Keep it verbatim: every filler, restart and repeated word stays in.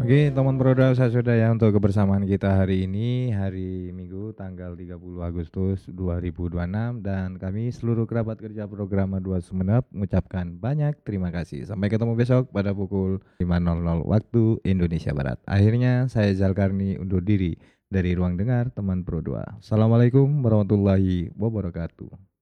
Oke, teman Proda sudah ya untuk kebersamaan kita hari ini, hari Minggu tanggal tiga puluh Agustus dua ribu dua puluh enam dan kami seluruh kerabat kerja program dua Sumenep mengucapkan banyak terima kasih. Sampai ketemu besok pada pukul lima nol nol waktu Indonesia Barat. Akhirnya saya Zalkarni undur diri dari ruang dengar teman Pro dua. Assalamualaikum warahmatullahi wabarakatuh.